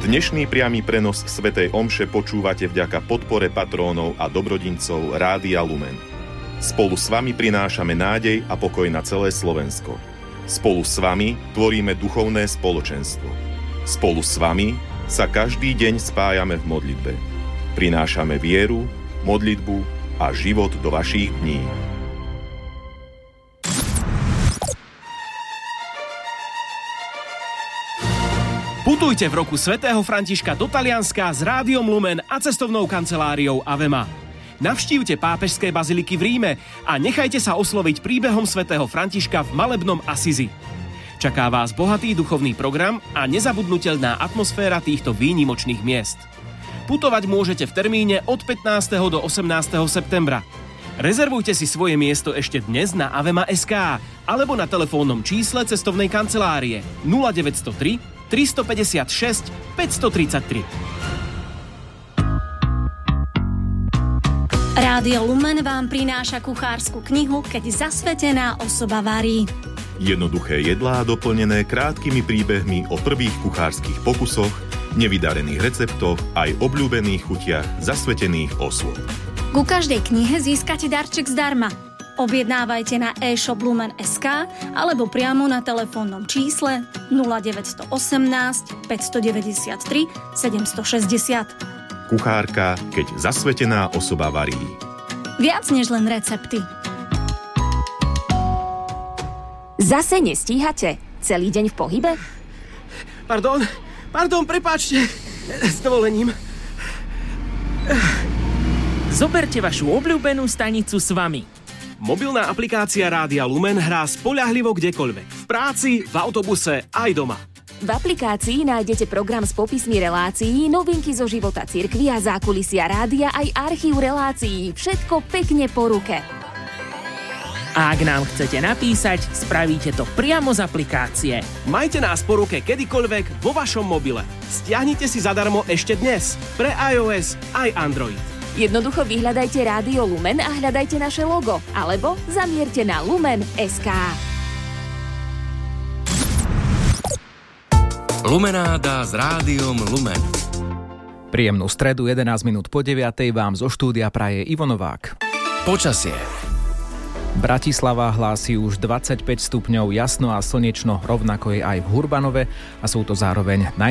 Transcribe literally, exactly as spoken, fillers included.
Dnešný priamy prenos svätej omše počúvate vďaka podpore patrónov a dobrodincov Rádia Lumen. Spolu s vami prinášame nádej a pokoj na celé Slovensko. Spolu s vami tvoríme duchovné spoločenstvo. Spolu s vami sa každý deň spájame v modlitbe. Prinášame vieru, modlitbu a život do vašich dní. Putujte v roku svätého Františka do Talianska s Rádiom Lumen a cestovnou kanceláriou Avema. Navštívte pápežské baziliky v Ríme a nechajte sa osloviť príbehom svätého Františka v malebnom Asizi. Čaká vás bohatý duchovný program a nezabudnutelná atmosféra týchto výnimočných miest. Putovať môžete v termíne od pätnásteho do osemnásteho septembra. Rezervujte si svoje miesto ešte dnes na avema bodka es ká alebo na telefónnom čísle cestovnej kancelárie nula deväť nula tri tristopäťdesiatšesť päťstotridsaťtri. Rádio Lumen vám prináša kuchársku knihu Keď zasvetená osoba varí. Jednoduché jedlá doplnené krátkými príbehmi o prvých kuchárskych pokusoch, nevydarených receptoch aj obľúbených chutiach zasvetených osôb. Ku každej knihe získate darček zdarma. Objednávajte na e-shop lumen bodka es ká alebo priamo na telefónnom čísle nula deväť jedna osem päťstodeväťdesiattri sedemstošesťdesiat. Kuchárka, keď zasvetená osoba varí. Viac než len recepty. Zase nestíhate? Celý deň v pohybe? Pardon, pardon, prepáčte. S dovolením. Zoberte vašu obľúbenú stanicu s vami. Mobilná aplikácia Rádia Lumen hrá spoľahlivo kdekoľvek. V práci, v autobuse, aj doma. V aplikácii nájdete program s popismi relácií, novinky zo života cirkvi a zákulisia rádia aj archív relácií. Všetko pekne po ruke. A ak nám chcete napísať, spravíte to priamo z aplikácie. Majte nás po ruke kedykoľvek vo vašom mobile. Stiahnite si zadarmo ešte dnes pre iOS aj Android. Jednoducho vyhľadajte Rádio Lumen a hľadajte naše logo, alebo zamierte na lumen bodka es ká. Lumenáda s Rádiom Lumen. Príjemnú stredu, jedenásť minút po deviatej vám zo štúdia praje Ivo Novák. Počasie. Bratislava hlási už dvadsaťpäť stupňov, jasno a slnečno, rovnako je aj v Hurbanove a sú to zároveň naj